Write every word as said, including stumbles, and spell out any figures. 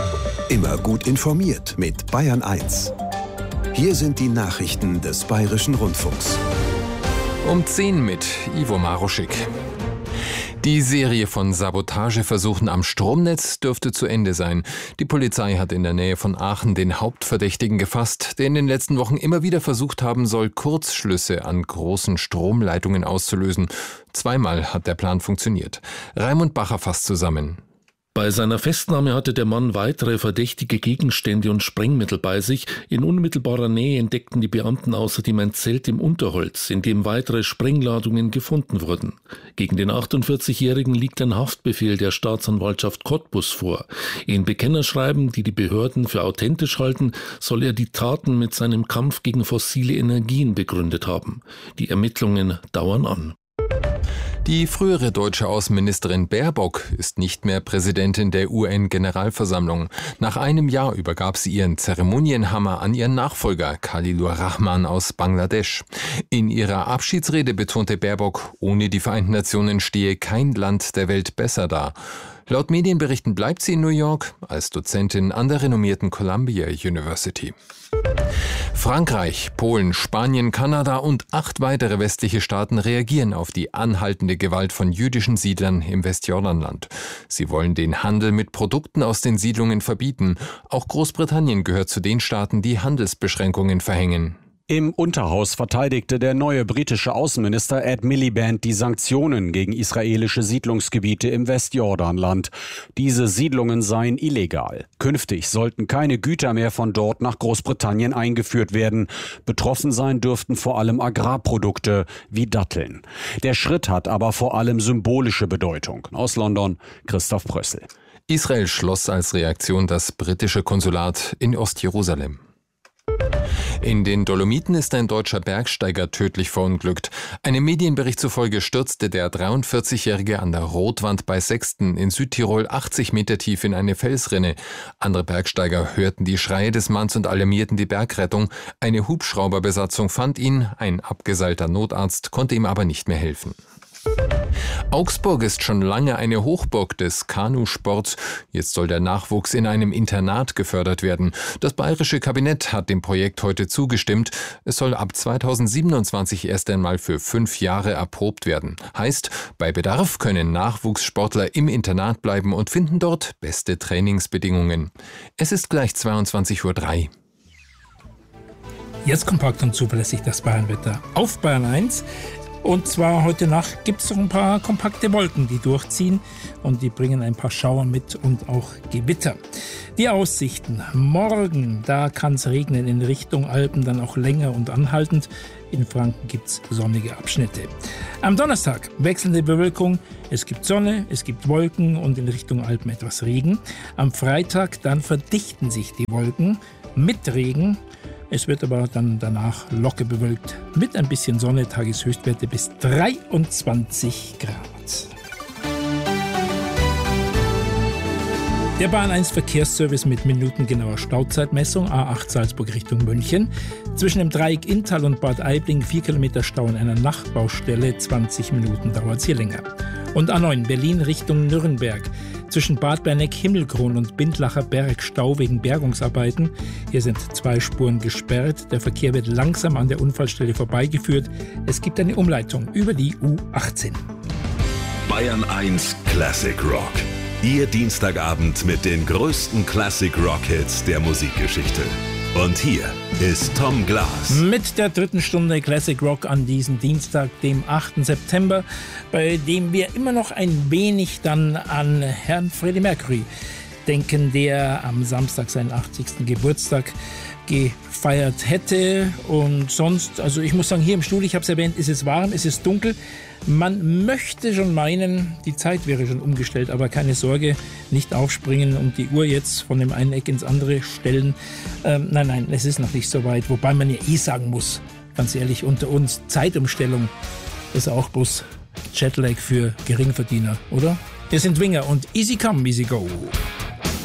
Immer gut informiert mit Bayern eins. Hier sind die Nachrichten des Bayerischen Rundfunks. Um zehn mit Ivo Maruschik. Die Serie von Sabotageversuchen am Stromnetz dürfte zu Ende sein. Die Polizei hat in der Nähe von Aachen den Hauptverdächtigen gefasst, der in den letzten Wochen immer wieder versucht haben soll, Kurzschlüsse an großen Stromleitungen auszulösen. Zweimal hat der Plan funktioniert. Raimund Bacher fasst zusammen. Bei seiner Festnahme hatte der Mann weitere verdächtige Gegenstände und Sprengmittel bei sich. In unmittelbarer Nähe entdeckten die Beamten außerdem ein Zelt im Unterholz, in dem weitere Sprengladungen gefunden wurden. Gegen den achtundvierzigjährigen liegt ein Haftbefehl der Staatsanwaltschaft Cottbus vor. In Bekennerschreiben, die die Behörden für authentisch halten, soll er die Taten mit seinem Kampf gegen fossile Energien begründet haben. Die Ermittlungen dauern an. Die frühere deutsche Außenministerin Baerbock ist nicht mehr Präsidentin der U N-Generalversammlung. Nach einem Jahr übergab sie ihren Zeremonienhammer an ihren Nachfolger Khalilur Rahman aus Bangladesch. In ihrer Abschiedsrede betonte Baerbock, ohne die Vereinten Nationen stehe kein Land der Welt besser da. Laut Medienberichten bleibt sie in New York als Dozentin an der renommierten Columbia University. Frankreich, Polen, Spanien, Kanada und acht weitere westliche Staaten reagieren auf die anhaltende Gewalt von jüdischen Siedlern im Westjordanland. Sie wollen den Handel mit Produkten aus den Siedlungen verbieten. Auch Großbritannien gehört zu den Staaten, die Handelsbeschränkungen verhängen. Im Unterhaus verteidigte der neue britische Außenminister Ed Miliband die Sanktionen gegen israelische Siedlungsgebiete im Westjordanland. Diese Siedlungen seien illegal. Künftig sollten keine Güter mehr von dort nach Großbritannien eingeführt werden. Betroffen sein dürften vor allem Agrarprodukte wie Datteln. Der Schritt hat aber vor allem symbolische Bedeutung. Aus London, Christoph Prössel. Israel schloss als Reaktion das britische Konsulat in Ostjerusalem. In den Dolomiten ist ein deutscher Bergsteiger tödlich verunglückt. Einem Medienbericht zufolge stürzte der dreiundvierzigjährige an der Rotwand bei Sexten in Südtirol achtzig Meter tief in eine Felsrinne. Andere Bergsteiger hörten die Schreie des Manns und alarmierten die Bergrettung. Eine Hubschrauberbesatzung fand ihn, ein abgeseilter Notarzt konnte ihm aber nicht mehr helfen. Augsburg ist schon lange eine Hochburg des Kanusports. Jetzt soll der Nachwuchs in einem Internat gefördert werden. Das bayerische Kabinett hat dem Projekt heute zugestimmt. Es soll ab zweitausendsiebenundzwanzig erst einmal für fünf Jahre erprobt werden. Heißt, bei Bedarf können Nachwuchssportler im Internat bleiben und finden dort beste Trainingsbedingungen. Es ist gleich zweiundzwanzig Uhr drei. Jetzt kompakt und zuverlässig das Bayernwetter auf Bayern eins. Und zwar heute Nacht gibt es noch ein paar kompakte Wolken, die durchziehen und die bringen ein paar Schauer mit und auch Gewitter. Die Aussichten: Morgen, da kann es regnen in Richtung Alpen, dann auch länger und anhaltend. In Franken gibt es sonnige Abschnitte. Am Donnerstag wechselnde Bewölkung. Es gibt Sonne, es gibt Wolken und in Richtung Alpen etwas Regen. Am Freitag dann verdichten sich die Wolken mit Regen. Es wird aber dann danach locker bewölkt mit ein bisschen Sonne, Tageshöchstwerte bis dreiundzwanzig Grad. Der Bahn eins Verkehrsservice mit minutengenauer Stauzeitmessung A acht Salzburg Richtung München. Zwischen dem Dreieck Inntal und Bad Aibling vier Kilometer Stau in einer Nachtbaustelle, zwanzig Minuten dauert es hier länger. Und A neun Berlin Richtung Nürnberg. Zwischen Bad Berneck-Himmelkron und Bindlacher Berg Stau wegen Bergungsarbeiten. Hier sind zwei Spuren gesperrt. Der Verkehr wird langsam an der Unfallstelle vorbeigeführt. Es gibt eine Umleitung über die U achtzehn. Bayern eins Classic Rock. Ihr Dienstagabend mit den größten Classic Rock Hits der Musikgeschichte. Und hier ist Tom Glas. Mit der dritten Stunde Classic Rock an diesem Dienstag, dem achten September, bei dem wir immer noch ein wenig dann an Herrn Freddie Mercury denken, der am Samstag seinen achtzigsten Geburtstag gefeiert hätte. Und sonst, also ich muss sagen, hier im Studio, ich habe es erwähnt, ist es warm, es ist dunkel. Man möchte schon meinen, die Zeit wäre schon umgestellt, aber keine Sorge, nicht aufspringen und die Uhr jetzt von dem einen Eck ins andere stellen. Ähm, nein, nein, es ist noch nicht so weit, wobei man ja eh sagen muss, ganz ehrlich, unter uns, Zeitumstellung ist auch bloß Jetlag für Geringverdiener, oder? Wir sind Winger und easy come, easy go.